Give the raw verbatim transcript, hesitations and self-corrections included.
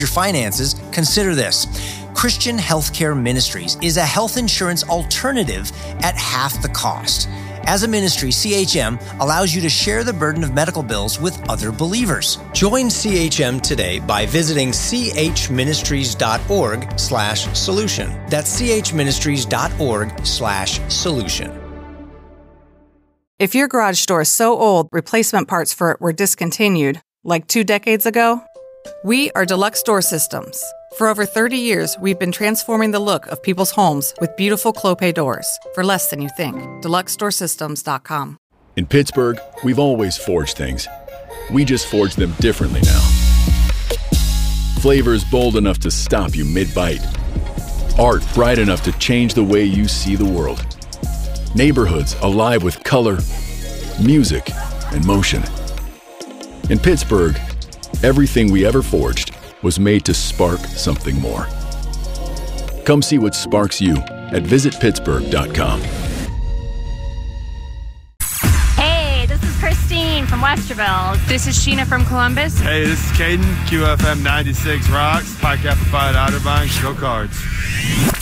your finances, consider this. Christian Healthcare Ministries is a health insurance alternative at half the cost. As a ministry, C H M allows you to share the burden of medical bills with other believers. Join C H M today by visiting chministries.org slash solution. That's chministries.org slash solution. If your garage door is so old, replacement parts for it were discontinued, like two decades ago, we are Deluxe Door Systems. For over thirty years, we've been transforming the look of people's homes with beautiful Clopay doors for less than you think. deluxe door systems dot com. In Pittsburgh, we've always forged things. We just forge them differently now. Flavors bold enough to stop you mid-bite. Art bright enough to change the way you see the world. Neighborhoods alive with color, music, and motion. In Pittsburgh, everything we ever forged was made to spark something more. Come see what sparks you at visit pittsburgh dot com. Hey, this is Christine from Westerville. This is Sheena from Columbus. Hey, this is Caden, Q F M ninety-six Rocks, Pike Apple Otterbein, go Cards.